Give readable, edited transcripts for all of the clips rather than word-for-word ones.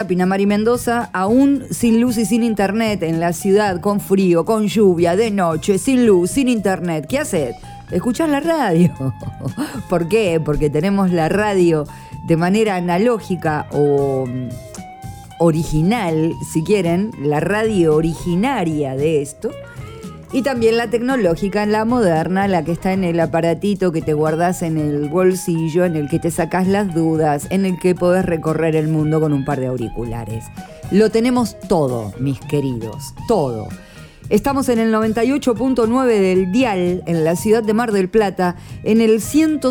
Pinamar y Mendoza, aún sin luz y sin internet, en la ciudad, con frío, con lluvia, de noche, sin luz, sin internet. ¿Qué haces? Escuchás la radio. ¿Por qué? Porque tenemos la radio de manera analógica o original, si quieren, la radio originaria de esto. Y también la tecnológica, la moderna, la que está en el aparatito que te guardás en el bolsillo, en el que te sacás las dudas, en el que podés recorrer el mundo con un par de auriculares. Lo tenemos todo, mis queridos, todo. Estamos en el 98.9 del dial, en la ciudad de Mar del Plata, en el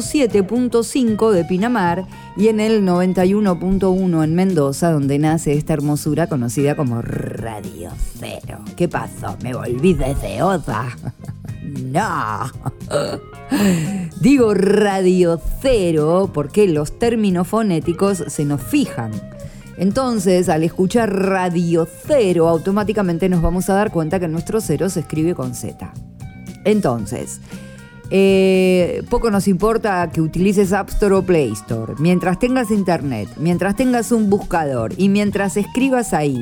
107.5 de Pinamar y en el 91.1 en Mendoza, donde nace esta hermosura conocida como Radio Cero. ¿Qué pasó? ¿Me volví deseosa? No. Digo Radio Cero porque los términos fonéticos se nos fijan. Entonces, al escuchar Radio Cero, automáticamente nos vamos a dar cuenta que nuestro cero se escribe con Z. Entonces, poco nos importa que utilices App Store o Play Store. Mientras tengas internet, mientras tengas un buscador y mientras escribas ahí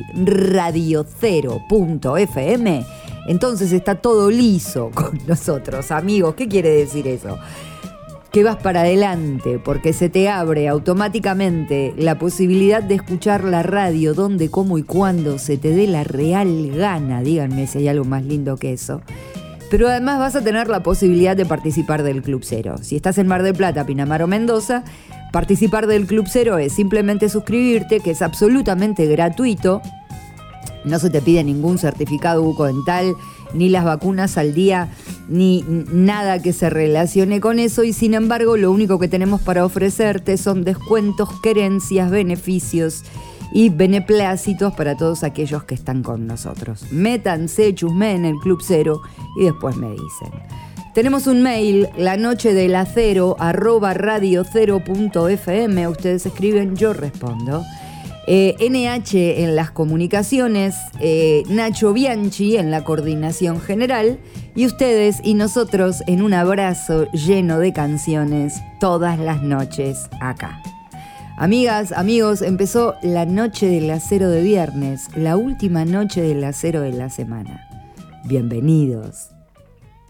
radiocero.fm, entonces está todo liso con nosotros, amigos. ¿Qué quiere decir eso? Que vas para adelante, porque se te abre automáticamente la posibilidad de escuchar la radio donde, cómo y cuándo se te dé la real gana. Díganme si hay algo más lindo que eso. Pero además vas a tener la posibilidad de participar del Club Cero. Si estás en Mar del Plata, Pinamar o Mendoza, participar del Club Cero es simplemente suscribirte, que es absolutamente gratuito. No se te pide ningún certificado bucodental, ni las vacunas al día, ni nada que se relacione con eso. Y sin embargo, lo único que tenemos para ofrecerte son descuentos, querencias, beneficios y beneplácitos para todos aquellos que están con nosotros. Métanse, chusmeen en el Club Cero y después me dicen. Tenemos un mail, lanochedelacero@radiocero.fm. Ustedes escriben, yo respondo. NH en las comunicaciones, Nacho Bianchi en la coordinación general y ustedes y nosotros en un abrazo lleno de canciones todas las noches acá. Amigas, amigos, empezó la noche del acero de viernes, la última noche del acero de la semana. Bienvenidos.